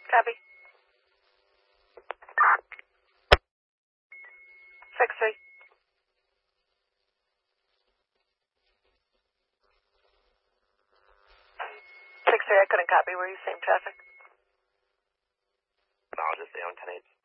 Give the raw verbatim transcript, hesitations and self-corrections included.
Copy. Six three. Six three, I couldn't copy. Were you seeing traffic? No, just stay on ten eight.